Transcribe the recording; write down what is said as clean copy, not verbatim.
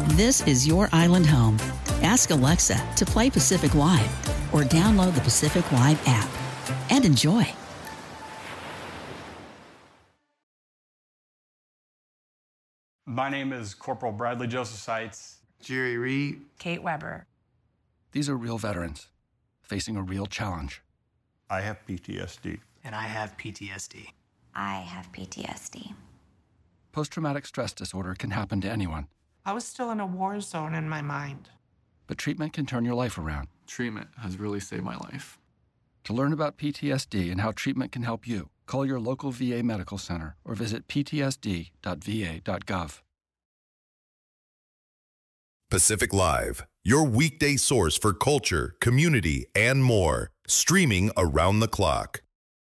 This is your island home. Ask Alexa to play Pacific Live or download the Pacific Live app and enjoy. My name is Corporal Bradley Joseph Seitz. Jerry Reed. Kate Weber. These are real veterans facing a real challenge. I have PTSD. And I have PTSD. I have PTSD. Post-traumatic stress disorder can happen to anyone. I was still in a war zone in my mind. But treatment can turn your life around. Treatment has really saved my life. To learn about PTSD and how treatment can help you, call your local VA medical center or visit ptsd.va.gov. Pacific Live, your weekday source for culture, community, and more, streaming around the clock.